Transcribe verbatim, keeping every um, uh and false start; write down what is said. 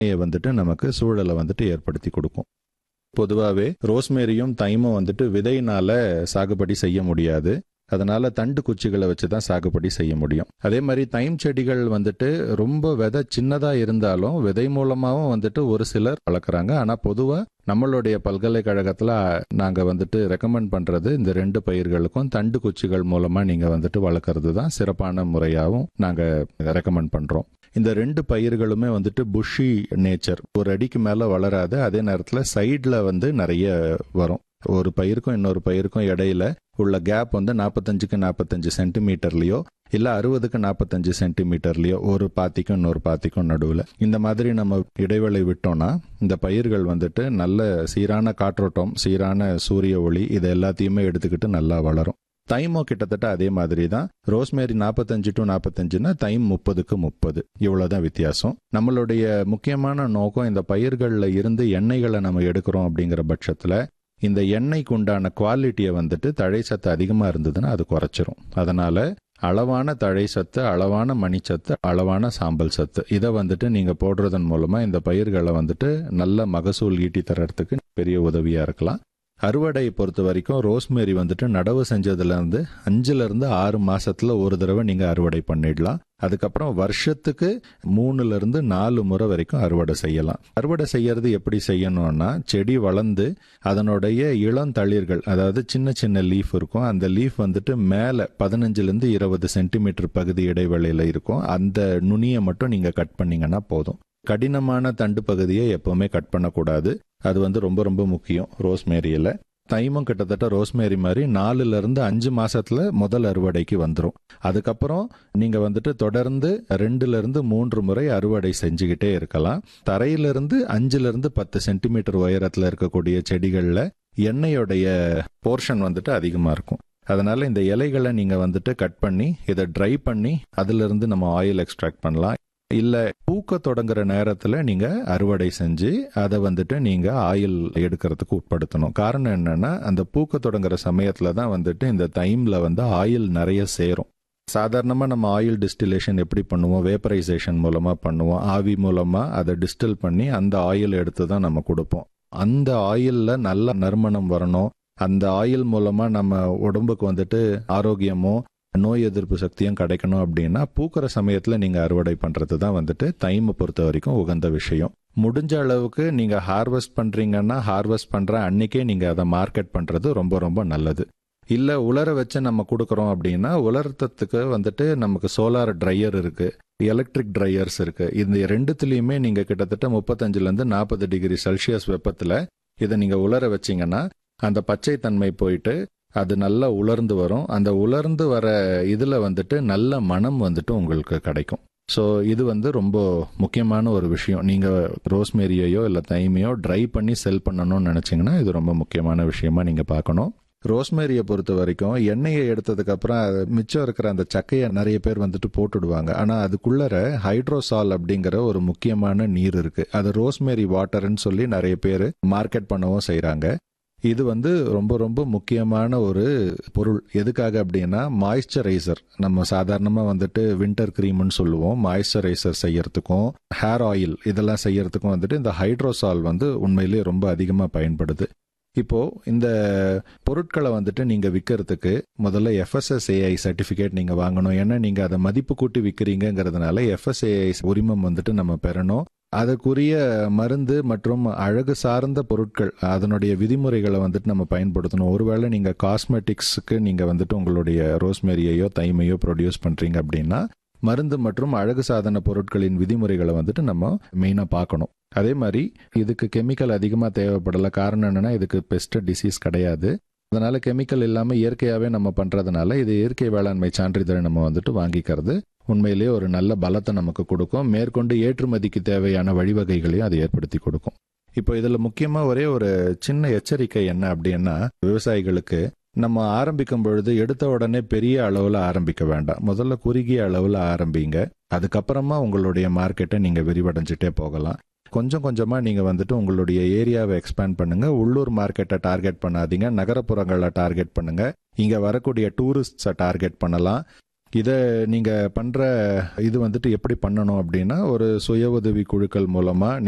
வந்துட்டு நமக்கு சூழலை வந்துட்டு ஏற்படுத்தி கொடுக்கும். பொதுவாகவே ரோஸ்மேரியும் தைமும் வந்துட்டு விதையினால சாகுபடி செய்ய முடியாது. அதனால தண்டு குச்சிகளை வச்சு தான் சாகுபடி செய்ய முடியும். அதே மாதிரி தைம் செடிகள் வந்துட்டு ரொம்ப விதை சின்னதா இருந்தாலும் விதை மூலமாகவும் வந்துட்டு ஒரு சிலர் வளர்க்குறாங்க. ஆனால் பொதுவாக நம்மளுடைய பல்கலைக்கழகத்தில் நாங்கள் வந்துட்டு ரெக்கமெண்ட் பண்ணுறது இந்த ரெண்டு பயிர்களுக்கும் தண்டு குச்சிகள் மூலமாக நீங்கள் வந்துட்டு வளர்க்குறது தான் சிறப்பான முறையாகவும் நாங்கள் ரெக்கமெண்ட் பண்ணுறோம். இந்த ரெண்டு பயிர்களுமே வந்துட்டு புஷி நேச்சர், ஒரு அடிக்கு மேலே வளராது. அதே நேரத்தில் சைடில் வந்து நிறைய வரும். ஒரு பயிருக்கும் இன்னொரு பயிருக்கும் இடையில உள்ள கேப் வந்து நாற்பத்தஞ்சுக்கு நாற்பத்தஞ்சு சென்டிமீட்டர்லயோ இல்ல அறுபதுக்கு நாற்பத்தஞ்சு சென்டிமீட்டர்லயோ ஒரு பாத்திக்கும் இன்னொரு பாத்திக்கும் நடுவில் இந்த மாதிரி நம்ம இடைவெளி விட்டோம்னா இந்த பயிர்கள் வந்துட்டு நல்ல சீரான காற்றோட்டம், சீரான சூரிய ஒளி இது எல்லாத்தையுமே எடுத்துக்கிட்டு நல்லா வளரும். தைமோ கிட்டத்தட்ட அதே மாதிரி தான். ரோஸ்மேரி நாற்பத்தஞ்சு டு நாற்பத்தஞ்சுனா தைம் முப்பதுக்கு முப்பது, இவ்வளவுதான் வித்தியாசம். நம்மளுடைய முக்கியமான நோக்கம் இந்த பயிர்களில் இருந்து எண்ணெய்களை நம்ம எடுக்கிறோம் அப்படிங்கிற பட்சத்தில் இந்த எண்ணெய்க்கு உண்டான குவாலிட்டியை வந்துட்டு தழை சத்து அதிகமாக இருந்ததுன்னா அது குறைச்சிரும். அதனால அளவான தழை சத்து, அளவான மணிச்சத்து, அளவான சாம்பல் சத்து இதை வந்துட்டு நீங்கள் போடுறதன் மூலமாக இந்த பயிர்களை வந்துட்டு நல்ல மகசூல் ஈட்டி தரத்துக்கு பெரிய உதவியாக இருக்கலாம். அறுவடையை பொறுத்த வரைக்கும் ரோஸ்மேரி வந்துட்டு நடவு செஞ்சதுலேருந்து அஞ்சுலேருந்து ஆறு மாசத்துல ஒரு தடவை நீங்கள் அறுவடை பண்ணிடலாம். அதுக்கப்புறம் வருஷத்துக்கு மூணுல இருந்து நாலு முறை வரைக்கும் அறுவடை செய்யலாம். அறுவடை செய்யறது எப்படி செய்யணும்னா, செடி வளர்ந்து அதனுடைய இளம் தளிர்கள், அதாவது சின்ன சின்ன லீஃப் இருக்கும், அந்த லீஃப் வந்துட்டு மேலே பதினஞ்சுல இருந்து இருபது சென்டிமீட்டர் பகுதி இடைவெளியில இருக்கும். அந்த நுனியை மட்டும் நீங்க கட் பண்ணீங்கன்னா போதும். கடினமான தண்டு பகுதியை எப்பவுமே கட் பண்ணக்கூடாது. அது வந்து ரொம்ப ரொம்ப முக்கியம் ரோஸ்மேரியில. தைமும் கிட்டத்தட்ட ரோஸ்மேரி மாதிரி நாலுல இருந்து அஞ்சு மாசத்துல முதல் அறுவடைக்கு வந்துடும். அதுக்கப்புறம் நீங்க வந்துட்டு தொடர்ந்து ரெண்டுல இருந்து மூன்று முறை அறுவடை செஞ்சுக்கிட்டே இருக்கலாம். தரையிலிருந்து அஞ்சுல இருந்து பத்து சென்டிமீட்டர் உயரத்துல இருக்கக்கூடிய செடிகள்ல எண்ணெயோடைய போர்ஷன் வந்துட்டு அதிகமா இருக்கும். அதனால இந்த இலைகளை நீங்க வந்துட்டு கட் பண்ணி இதை ட்ரை பண்ணி அதுல இருந்து நம்ம ஆயில் எக்ஸ்ட்ராக்ட் பண்ணலாம். இல்ல பூக்க தொடங்குற நேரத்துல நீங்க அறுவடை செஞ்சு அதை வந்துட்டு நீங்க ஆயில் எடுக்கிறதுக்கு உட்படுத்தணும். காரணம் என்னன்னா, அந்த பூக்க தொடங்குற சமயத்துல தான் வந்துட்டு இந்த தைம்ல வந்து ஆயில் நிறைய சேரும். சாதாரணமா நம்ம ஆயில் டிஸ்டிலேஷன் எப்படி பண்ணுவோம், வேப்பரைசேஷன் மூலமா பண்ணுவோம். ஆவி மூலமா அதை டிஸ்டில் பண்ணி அந்த ஆயில் எடுத்து தான் நம்ம கொடுப்போம். அந்த ஆயில்ல நல்ல நறுமணம் வரணும். அந்த ஆயில் மூலமா நம்ம உடம்புக்கு வந்துட்டு ஆரோக்கியமோ நோய் எதிர்ப்பு சக்தியும் கிடைக்கணும் அப்படின்னா பூக்கிற சமயத்துல நீங்க அறுவடை பண்றது தான் வந்துட்டு தைமை பொறுத்த வரைக்கும் உகந்த விஷயம். முடிஞ்ச அளவுக்கு நீங்க ஹார்வெஸ்ட் பண்றீங்கன்னா ஹார்வெஸ்ட் பண்ற அன்னைக்கே நீங்க அதை மார்க்கெட் பண்றது ரொம்ப ரொம்ப நல்லது. இல்ல உலர வச்சு நம்ம கொடுக்கறோம் அப்படின்னா உலர்த்தத்துக்கு வந்துட்டு நமக்கு சோலார் ட்ரையர் இருக்கு, எலக்ட்ரிக் ட்ரையர்ஸ் இருக்கு. இந்த ரெண்டுத்துலயுமே நீங்க கிட்டத்தட்ட முப்பத்தஞ்சுல இருந்து நாற்பது டிகிரி செல்சியஸ் வெப்பத்துல இதை நீங்க உலர வச்சீங்கன்னா அந்த பச்சை தன்மை போயிட்டு அது நல்லா உலர்ந்து வரும். அந்த உலர்ந்து வர இதுல வந்துட்டு நல்ல மனம் வந்துட்டு உங்களுக்கு கிடைக்கும். ஸோ இது வந்து ரொம்ப முக்கியமான ஒரு விஷயம். நீங்க ரோஸ்மேரியையோ இல்லை தைமையோ ட்ரை பண்ணி செல் பண்ணணும்னு நினைச்சீங்கன்னா இது ரொம்ப முக்கியமான விஷயமா நீங்க பார்க்கணும். ரோஸ்மேரியை பொறுத்த வரைக்கும் எண்ணெயை எடுத்ததுக்கு அப்புறம் மிச்சம் இருக்கிற அந்த சக்கையை நிறைய பேர் வந்துட்டு போட்டுடுவாங்க. ஆனா அதுக்குள்ளர ஹைட்ரோசால் அப்படிங்கிற ஒரு முக்கியமான நீர் இருக்கு. அது ரோஸ்மேரி வாட்டர்ன்னு சொல்லி நிறைய பேர் மார்க்கெட் பண்ணவும் செய்யறாங்க. இது வந்து ரொம்ப ரொம்ப முக்கியமான ஒரு பொருள். எதுக்காக அப்படின்னா மாய்ஸ்சரைசர், நம்ம சாதாரணமாக வந்துட்டு வின்டர் கிரீம்னு சொல்லுவோம், மாய்ஸ்சரைசர் செய்யறதுக்கும் ஹேர் ஆயில் இதெல்லாம் செய்யறதுக்கும் வந்துட்டு இந்த ஹைட்ரோசால் வந்து உண்மையிலேயே ரொம்ப அதிகமாக பயன்படுது. இப்போ இந்த பொருட்களை வந்துட்டு நீங்க விற்கிறதுக்கு முதல்ல எஃப்எஸ்எஸ்ஏஐ சர்டிபிகேட் நீங்க வாங்கணும். ஏன்னா நீங்க அதை மதிப்பு கூட்டி விற்கிறீங்கிறதுனால எஃப்எஸ்ஏஐ உரிமம் வந்துட்டு நம்ம பெறணும். அதற்குரிய மருந்து மற்றும் அழகு சார்ந்த பொருட்கள் அதனுடைய விதிமுறைகளை வந்துட்டு நம்ம பயன்படுத்தணும். ஒருவேளை நீங்க காஸ்மெட்டிக்ஸுக்கு நீங்க வந்துட்டு உங்களுடைய ரோஸ்மேரியையோ தைமையோ ப்ரொடியூஸ் பண்றீங்க அப்படின்னா மருந்து மற்றும் அழகு சாதன பொருட்களின் விதிமுறைகளை வந்துட்டு நம்ம மெயினா பார்க்கணும். அதே மாதிரி இதுக்கு கெமிக்கல் அதிகமா தேவைப்படல. காரணம் என்னன்னா இதுக்கு பெஸ்ட் டிசீஸ் கிடையாது. அதனால கெமிக்கல் இல்லாம இயற்கையாவே நம்ம பண்றதுனால இது இயற்கை வேளாண்மை சான்றிதழை நம்ம வந்துட்டு வாங்கிக்கிறது உண்மையிலேயே ஒரு நல்ல பலத்தை நமக்கு கொடுக்கும். மேற்கொண்டு ஏற்றுமதிக்கு தேவையான வழிவகைகளையும் அது ஏற்படுத்தி கொடுக்கும். இப்போ இதுல முக்கியமா ஒரே ஒரு சின்ன எச்சரிக்கை என்ன அப்படின்னா, விவசாயிகளுக்கு நம்ம ஆரம்பிக்கும் பொழுது எடுத்த உடனே பெரிய அளவுல ஆரம்பிக்க வேண்டாம். முதல்ல குறுகிய அளவுல ஆரம்பிங்க. அதுக்கப்புறமா உங்களுடைய மார்க்கெட்டை நீங்க விரிவடைஞ்சிட்டே போகலாம். கொஞ்சம் கொஞ்சமா நீங்க வந்துட்டு உங்களுடைய ஏரியாவை எக்ஸ்பேண்ட் பண்ணுங்க. உள்ளூர் மார்க்கெட்டை டார்கெட் பண்ணாதீங்க, நகரப்புறங்களை டார்கெட் பண்ணுங்க. இங்க வரக்கூடிய டூரிஸ்ட்ஸை டார்கெட் பண்ணலாம். இதை நீங்க பண்ற இது வந்துட்டு எப்படி பண்ணணும் அப்படின்னா, ஒரு சுய உதவி குழுக்கள் மூலமா